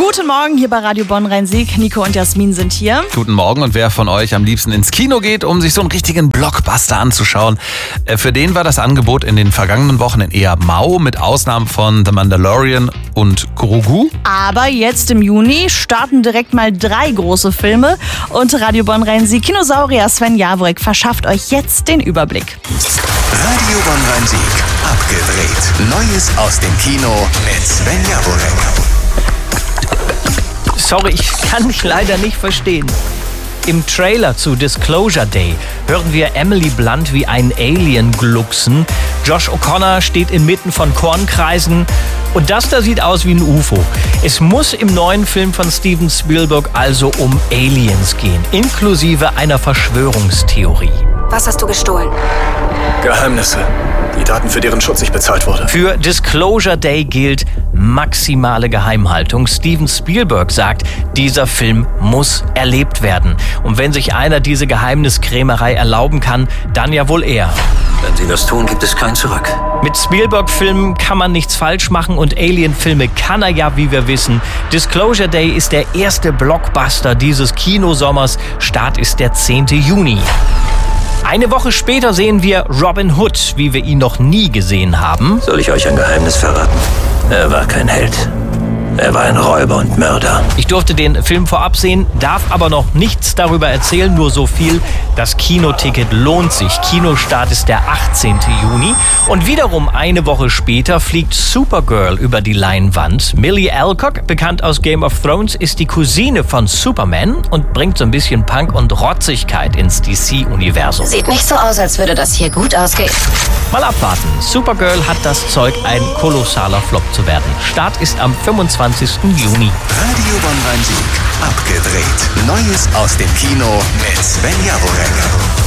Guten Morgen hier bei Radio Bonn-Rhein-Sieg. Nico und Jasmin sind hier. Guten Morgen, und wer von euch am liebsten ins Kino geht, um sich so einen richtigen Blockbuster anzuschauen, für den war das Angebot in den vergangenen Wochen eher mau, mit Ausnahmen von The Mandalorian und Grogu. Aber jetzt im Juni starten direkt mal 3 große Filme und Radio Bonn-Rhein-Sieg Kinosaurier Sven Jawrek verschafft euch jetzt den Überblick. Radio Bonn-Rhein-Sieg, abgedreht. Neues aus dem Kino mit Sven Jawrek. Sorry, ich kann dich leider nicht verstehen. Im Trailer zu Disclosure Day hören wir Emily Blunt wie ein Alien glucksen. Josh O'Connor steht inmitten von Kornkreisen. Und das da sieht aus wie ein UFO. Es muss im neuen Film von Steven Spielberg also um Aliens gehen, inklusive einer Verschwörungstheorie. Was hast du gestohlen? Geheimnisse. Die Daten, für deren Schutz ich bezahlt wurde. Für Disclosure Day gilt maximale Geheimhaltung. Steven Spielberg sagt, dieser Film muss erlebt werden. Und wenn sich einer diese Geheimniskrämerei erlauben kann, dann ja wohl er. Wenn sie das tun, gibt es kein Zurück. Mit Spielberg-Filmen kann man nichts falsch machen und Alien-Filme kann er ja, wie wir wissen. Disclosure Day ist der erste Blockbuster dieses Kinosommers. Start ist der 10. Juni. Eine Woche später sehen wir Robin Hood, wie wir ihn noch nie gesehen haben. Soll ich euch ein Geheimnis verraten? Er war kein Held. Er war ein Räuber und Mörder. Ich durfte den Film vorab sehen, darf aber noch nichts darüber erzählen, nur so viel. Das Kinoticket lohnt sich. Kinostart ist der 18. Juni. Und wiederum eine Woche später fliegt Supergirl über die Leinwand. Millie Alcock, bekannt aus Game of Thrones, ist die Cousine von Superman und bringt so ein bisschen Punk und Rotzigkeit ins DC-Universum. Sieht nicht so aus, als würde das hier gut ausgehen. Mal abwarten. Supergirl hat das Zeug, ein kolossaler Flop zu werden. Start ist am 25. Juni. Radio Bonn-Rhein-Sieg, abgedreht. Neues aus dem Kino mit Sven Jawrek.